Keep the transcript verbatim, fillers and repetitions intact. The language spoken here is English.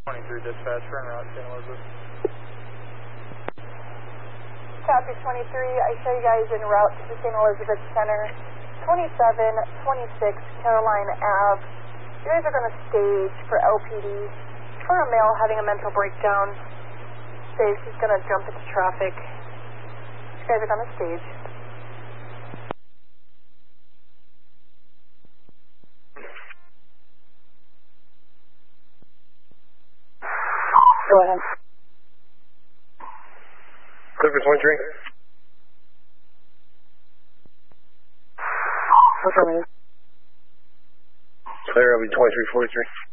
twenty-three dispatch for en route Saint Elizabeth. Copy twenty-three, I show you guys en route to Saint Elizabeth Center, twenty-seven twenty-six Caroline Ave. You guys are going to stage for L P D for a male having a mental breakdown. Says he's going to jump into traffic. You guys are going to stage. Go ahead. Clear for twenty-three. Affirmative. Clear, I'll be twenty-three forty-three.